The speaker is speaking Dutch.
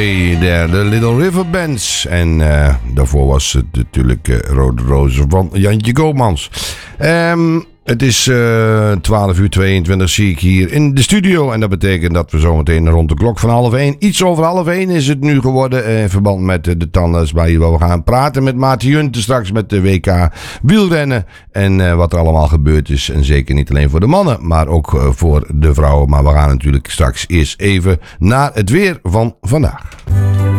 de Little River Bands. En daarvoor was het natuurlijk Rode Rozen van Jantje Koopmans. Het is 12:22 zie ik hier in de studio. En dat betekent dat we zometeen rond de klok van 12:30... Iets over 12:30 is het nu geworden. In verband met de tandarts waar we gaan praten met Maarten Junten. Straks met de WK wielrennen. En wat er allemaal gebeurd is. En zeker niet alleen voor de mannen. Maar ook voor de vrouwen. Maar we gaan natuurlijk straks eerst even naar het weer van vandaag.